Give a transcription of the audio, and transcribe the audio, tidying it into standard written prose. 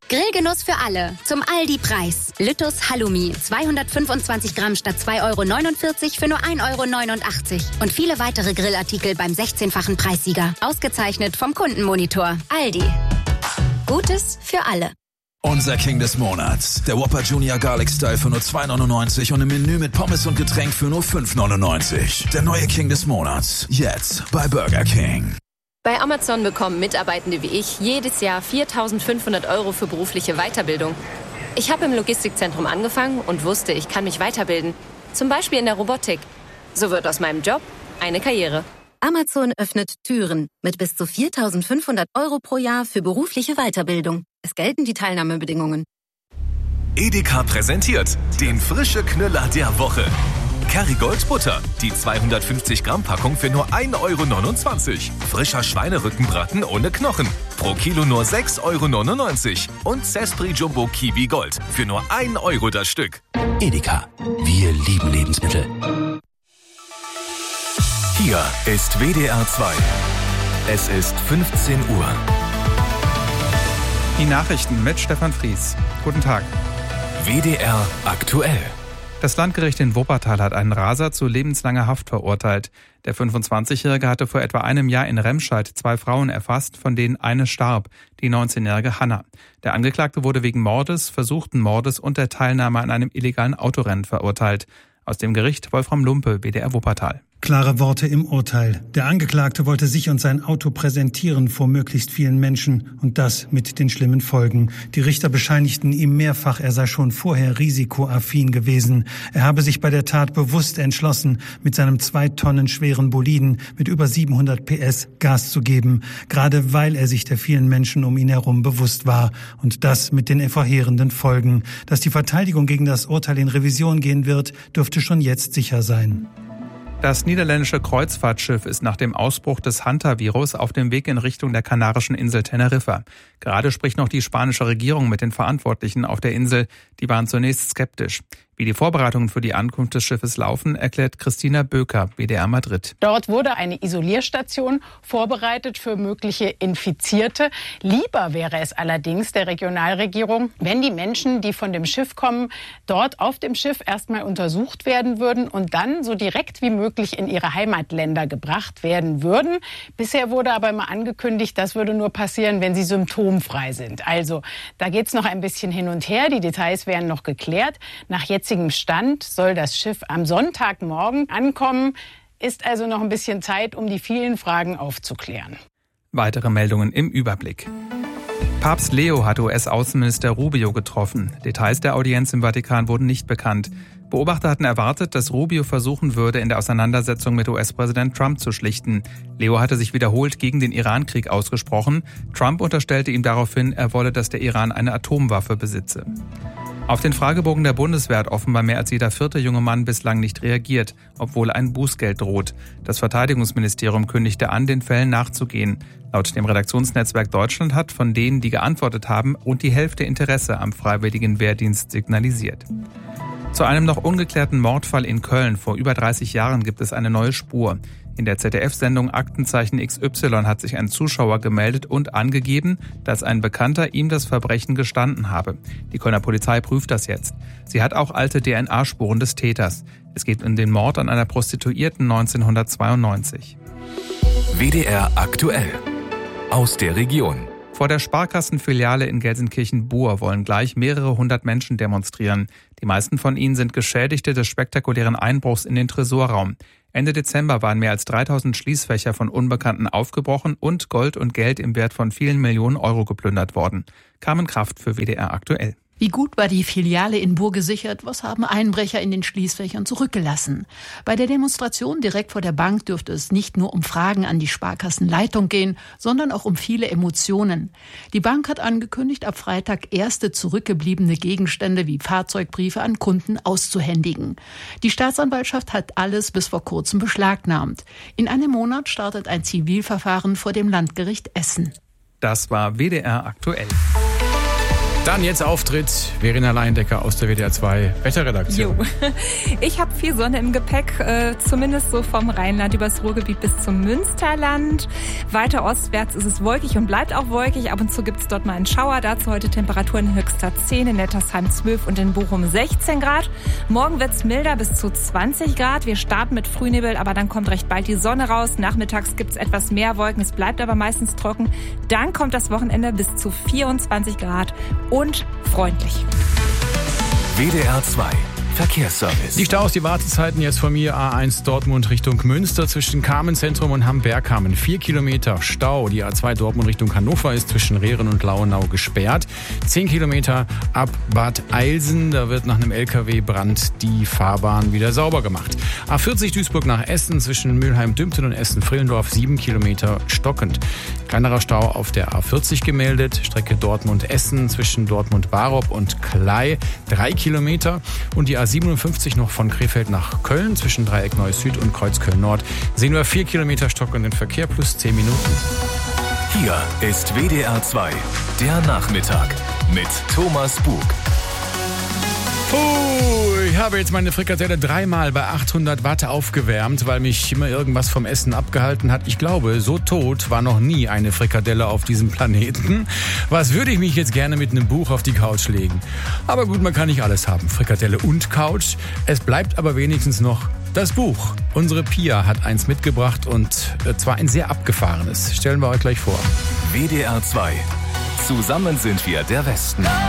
Grillgenuss für alle. Zum Aldi-Preis. Lüttus Halloumi. 225 Gramm statt 2,49 € für nur 1,89 €. Und viele weitere Grillartikel beim 16-fachen Preissieger. Ausgezeichnet vom Kundenmonitor. Aldi. Gutes für alle. Unser King des Monats. Der Whopper Junior Garlic Style für nur 2,99 € und im Menü mit Pommes und Getränk für nur 5,99 €. Der neue King des Monats. Jetzt bei Burger King. Bei Amazon bekommen Mitarbeitende wie ich jedes Jahr 4.500 € für berufliche Weiterbildung. Ich habe im Logistikzentrum angefangen und wusste, ich kann mich weiterbilden. Zum Beispiel in der Robotik. So wird aus meinem Job eine Karriere. Amazon öffnet Türen mit bis zu 4.500 € pro Jahr für berufliche Weiterbildung. Es gelten die Teilnahmebedingungen. Edeka präsentiert den frische Knüller der Woche. Kerrygold Butter, die 250 Gramm Packung für nur 1,29 €. Frischer Schweinerückenbraten ohne Knochen, pro Kilo nur 6,99 € und Zespri Jumbo Kiwi Gold für nur 1 € das Stück. Edeka, wir lieben Lebensmittel. Hier ist WDR 2. Es ist 15 Uhr. Die Nachrichten mit Stefan Fries. Guten Tag. WDR aktuell. Das Landgericht in Wuppertal hat einen Raser zu lebenslanger Haft verurteilt. Der 25-Jährige hatte vor etwa einem Jahr in Remscheid 2 Frauen erfasst, von denen eine starb, die 19-jährige Hanna. Der Angeklagte wurde wegen Mordes, versuchten Mordes und der Teilnahme an einem illegalen Autorennen verurteilt. Aus dem Gericht Wolfram Lumpe, WDR Wuppertal. Klare Worte im Urteil. Der Angeklagte wollte sich und sein Auto präsentieren vor möglichst vielen Menschen und das mit den schlimmen Folgen. Die Richter bescheinigten ihm mehrfach, er sei schon vorher risikoaffin gewesen. Er habe sich bei der Tat bewusst entschlossen, mit seinem 2 Tonnen schweren Boliden mit über 700 PS Gas zu geben, gerade weil er sich der vielen Menschen um ihn herum bewusst war. Und das mit den verheerenden Folgen. Dass die Verteidigung gegen das Urteil in Revision gehen wird, dürfte schon jetzt sicher sein. Das niederländische Kreuzfahrtschiff ist nach dem Ausbruch des Hanta-Virus auf dem Weg in Richtung der kanarischen Insel Teneriffa. Gerade spricht noch die spanische Regierung mit den Verantwortlichen auf der Insel. Die waren zunächst skeptisch. Wie die Vorbereitungen für die Ankunft des Schiffes laufen, erklärt Christina Böker, WDR Madrid. Dort wurde eine Isolierstation vorbereitet für mögliche Infizierte. Lieber wäre es allerdings der Regionalregierung, wenn die Menschen, die von dem Schiff kommen, dort auf dem Schiff erstmal untersucht werden würden und dann so direkt wie möglich in ihre Heimatländer gebracht werden würden. Bisher wurde aber immer angekündigt, das würde nur passieren, wenn sie symptomfrei sind. Also da geht es noch ein bisschen hin und her. Die Details werden noch geklärt. Nach jetzigem Stand soll das Schiff am Sonntagmorgen ankommen. Ist also noch ein bisschen Zeit, um die vielen Fragen aufzuklären. Weitere Meldungen im Überblick. Papst Leo hat US-Außenminister Rubio getroffen. Details der Audienz im Vatikan wurden nicht bekannt. Beobachter hatten erwartet, dass Rubio versuchen würde, in der Auseinandersetzung mit US-Präsident Trump zu schlichten. Leo hatte sich wiederholt gegen den Irankrieg ausgesprochen. Trump unterstellte ihm daraufhin, er wolle, dass der Iran eine Atomwaffe besitze. Auf den Fragebogen der Bundeswehr hat offenbar mehr als jeder 4. junge Mann bislang nicht reagiert, obwohl ein Bußgeld droht. Das Verteidigungsministerium kündigte an, den Fällen nachzugehen. Laut dem Redaktionsnetzwerk Deutschland hat von denen, die geantwortet haben, rund die Hälfte Interesse am freiwilligen Wehrdienst signalisiert. Zu einem noch ungeklärten Mordfall in Köln vor über 30 Jahren gibt es eine neue Spur. In der ZDF-Sendung Aktenzeichen XY hat sich ein Zuschauer gemeldet und angegeben, dass ein Bekannter ihm das Verbrechen gestanden habe. Die Kölner Polizei prüft das jetzt. Sie hat auch alte DNA-Spuren des Täters. Es geht um den Mord an einer Prostituierten 1992. WDR aktuell. Aus der Region. Vor der Sparkassenfiliale in Gelsenkirchen-Buhr wollen gleich mehrere hundert Menschen demonstrieren. Die meisten von ihnen sind Geschädigte des spektakulären Einbruchs in den Tresorraum. Ende Dezember waren mehr als 3000 Schließfächer von Unbekannten aufgebrochen und Gold und Geld im Wert von vielen Millionen Euro geplündert worden. Carmen Kraft für WDR aktuell. Wie gut war die Filiale in Buhr gesichert? Was haben Einbrecher in den Schließfächern zurückgelassen? Bei der Demonstration direkt vor der Bank dürfte es nicht nur um Fragen an die Sparkassenleitung gehen, sondern auch um viele Emotionen. Die Bank hat angekündigt, ab Freitag erste zurückgebliebene Gegenstände wie Fahrzeugbriefe an Kunden auszuhändigen. Die Staatsanwaltschaft hat alles bis vor kurzem beschlagnahmt. In einem Monat startet ein Zivilverfahren vor dem Landgericht Essen. Das war WDR aktuell. Dann jetzt Auftritt Verena Leindecker aus der WDR 2 Wetterredaktion. Ich habe viel Sonne im Gepäck, zumindest so vom Rheinland übers Ruhrgebiet bis zum Münsterland. Weiter ostwärts ist es wolkig und bleibt auch wolkig. Ab und zu gibt es dort mal einen Schauer. Dazu heute Temperaturen in Höchster 10, in Nettersheim 12 und in Bochum 16 Grad. Morgen wird es milder bis zu 20 Grad. Wir starten mit Frühnebel, aber dann kommt recht bald die Sonne raus. Nachmittags gibt es etwas mehr Wolken, es bleibt aber meistens trocken. Dann kommt das Wochenende bis zu 24 Grad und freundlich. WDR 2 Verkehrsservice. Die Staus, die Wartezeiten jetzt von mir A1 Dortmund Richtung Münster zwischen Kamenz-Zentrum und Hamm-Bergkamen. 4 Kilometer Stau. Die A2 Dortmund Richtung Hannover ist zwischen Rehren und Lauenau gesperrt. 10 Kilometer ab Bad Eilsen. Da wird nach einem LKW-Brand die Fahrbahn wieder sauber gemacht. A40 Duisburg nach Essen zwischen Mülheim-Dümpten und Essen-Frillendorf 7 Kilometer stockend. Kleinerer Stau auf der A40 gemeldet. Strecke Dortmund-Essen zwischen Dortmund-Barop und Klei 3 Kilometer. Und die A57 noch von Krefeld nach Köln zwischen Dreieck Neuss Süd und Kreuzköln Nord sehen wir 4 Kilometer stockenden Verkehr plus 10 Minuten. Hier ist WDR 2, der Nachmittag mit Thomas Bug. Ich habe jetzt meine Frikadelle 3-mal bei 800 Watt aufgewärmt, weil mich immer irgendwas vom Essen abgehalten hat. Ich glaube, so tot war noch nie eine Frikadelle auf diesem Planeten. Was würde ich mich jetzt gerne mit einem Buch auf die Couch legen? Aber gut, man kann nicht alles haben. Frikadelle und Couch. Es bleibt aber wenigstens noch das Buch. Unsere Pia hat eins mitgebracht und zwar ein sehr abgefahrenes. Stellen wir euch gleich vor. WDR 2. Zusammen sind wir der Westen.